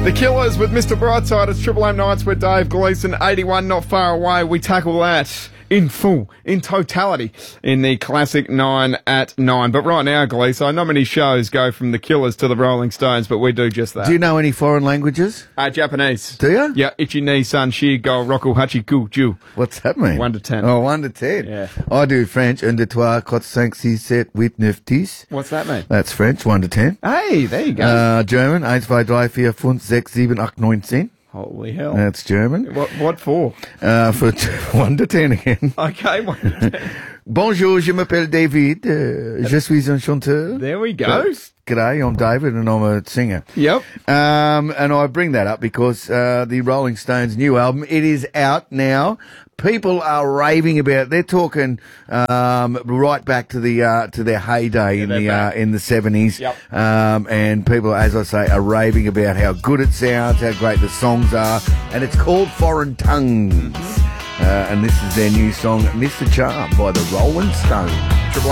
The Killers with Mr. Brightside. It's Triple M Nights with Dave Gleeson. 81 not far away. We tackle that in full, in totality, in the classic 9 at 9. But right now, Gleeson, not many shows go from the Killers to the Rolling Stones, but we do just that. Do you know any foreign languages? Japanese. Do you? Yeah, Ichi ni san shi go roku hachi ku ju. What's that mean? 1 to 10. Oh, 1 to 10. Yeah. I do French. 1, 2, 3, 4, 5, 6, 7, 8, 9, 10. What's that mean? That's French, 1 to 10. Hey, there you go. German, 1, 2, 3, 4, 5, 6, 7, 8, 9, 10. Holy hell. That's German. What for? For 1 to 10 again. Okay, 1 to 10. Bonjour, je m'appelle David. Je suis un chanteur. There we go. G'day, I'm David and I'm a singer. Yep. And I bring that up because the Rolling Stones' new album, it is out now. People are raving about it. They're talking right back to their heyday in the 70s. Yep. And people, as I say, are raving about how good it sounds, how great the songs are, and it's called Foreign Tongues. And this is their new song, Mr. Charm, by the Rolling Stones. Triple